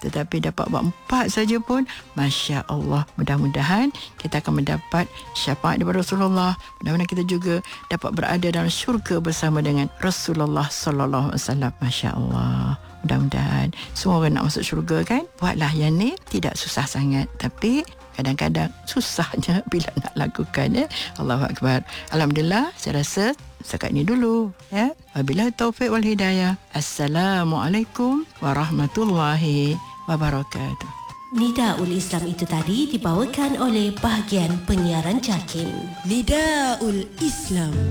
tetapi dapat buat 4 saja pun, Masya Allah. Mudah-mudahan kita akan mendapat syafaat daripada Rasulullah. Mudah-mudahan kita juga dapat berada dalam syurga bersama dengan Rasulullah sallallahu alaihi wasallam. Masya Allah. Mudah-mudahan semua orang nak masuk syurga kan. Buatlah yang ni, tidak susah sangat, tapi kadang-kadang susahnya bila nak lakukan ya. Allahu Akbar. Alhamdulillah, saya rasa setakat ini dulu ya. Wabillahi taufiq wal hidayah. Assalamualaikum warahmatullahi wabarakatuh. Nidaul Islam itu tadi dibawakan oleh bahagian penyiaran JAKIM. Nidaul Islam.